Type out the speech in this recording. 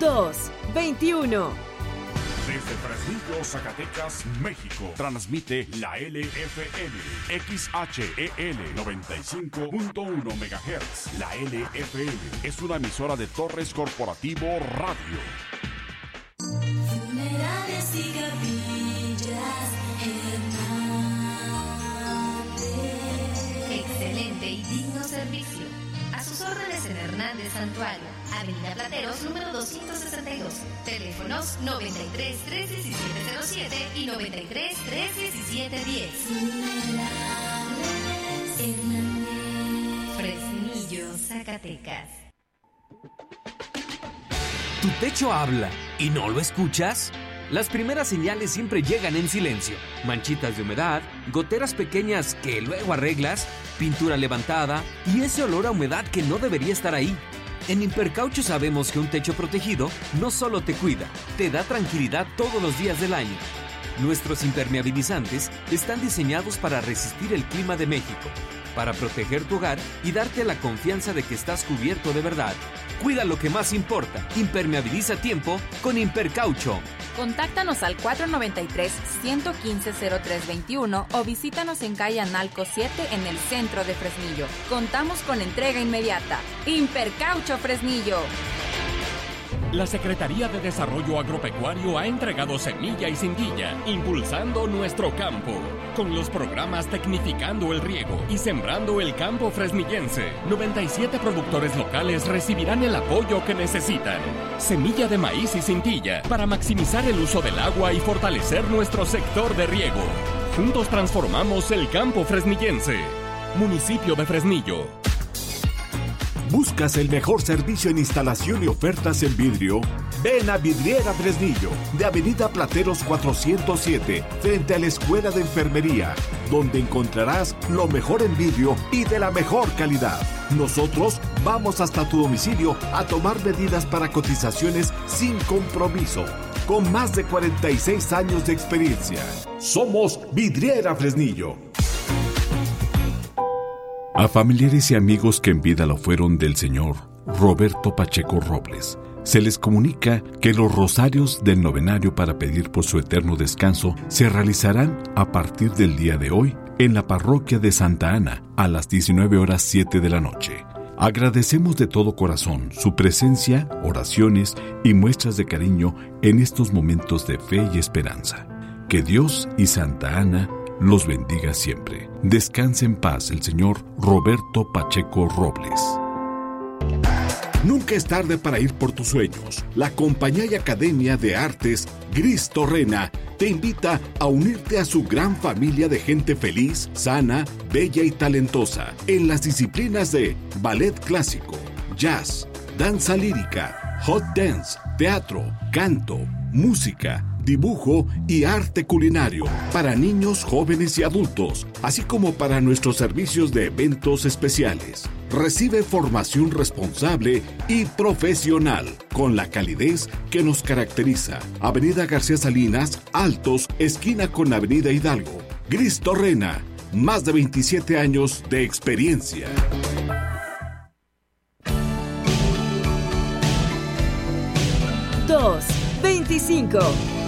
221. Desde Fresnillo, Zacatecas, México, transmite la LFM, XHEL 95.1 MHz. La LFM es una emisora de Torres Corporativo Radio. Funerales y Capillas Hernández. Excelente y digno servicio. A sus órdenes en Hernández Santuario, Avenida Plateros, número 262. Teléfonos 93 317 07 y 93 317 10. Funerales Hernández. Fresnillo, Zacatecas. ¿Tu techo habla y no lo escuchas? Las primeras señales siempre llegan en silencio. Manchitas de humedad, goteras pequeñas que luego arreglas, pintura levantada y ese olor a humedad que no debería estar ahí. En Impercaucho sabemos que un techo protegido no solo te cuida, te da tranquilidad todos los días del año. Nuestros impermeabilizantes están diseñados para resistir el clima de México, para proteger tu hogar y darte la confianza de que estás cubierto de verdad. Cuida lo que más importa. Impermeabiliza a tiempo con Impercaucho. Contáctanos al 493-115-0321 o visítanos en calle Analco 7 en el centro de Fresnillo. Contamos con entrega inmediata. Impercaucho Fresnillo. La Secretaría de Desarrollo Agropecuario ha entregado semilla y cintilla, impulsando nuestro campo. Con los programas Tecnificando el Riego y Sembrando el Campo Fresnillense, 97 productores locales recibirán el apoyo que necesitan. Semilla de maíz y cintilla para maximizar el uso del agua y fortalecer nuestro sector de riego. Juntos transformamos el campo fresnillense. Municipio de Fresnillo. ¿Buscas el mejor servicio en instalación y ofertas en vidrio? Ven a Vidriera Fresnillo, de Avenida Plateros 407, frente a la Escuela de Enfermería, donde encontrarás lo mejor en vidrio y de la mejor calidad. Nosotros vamos hasta tu domicilio a tomar medidas para cotizaciones sin compromiso, con más de 46 años de experiencia. Somos Vidriera Fresnillo. A familiares y amigos que en vida lo fueron del señor Roberto Pacheco Robles, se les comunica que los rosarios del novenario para pedir por su eterno descanso se realizarán a partir del día de hoy en la parroquia de Santa Ana a las 19:07 de la noche. Agradecemos de todo corazón su presencia, oraciones y muestras de cariño en estos momentos de fe y esperanza. Que Dios y Santa Ana los bendiga siempre. Descanse en paz el señor Roberto Pacheco Robles. Nunca es tarde para ir por tus sueños. La Compañía y Academia de Artes Gris Torrena te invita a unirte a su gran familia de gente feliz, sana, bella y talentosa en las disciplinas de ballet clásico, jazz, danza lírica, hot dance, teatro, canto, música, dibujo y arte culinario para niños, jóvenes y adultos, así como para nuestros servicios de eventos especiales. Recibe formación responsable y profesional con la calidez que nos caracteriza. Avenida García Salinas, Altos, esquina con Avenida Hidalgo. Gris Torrena, más de 27 años de experiencia. 225.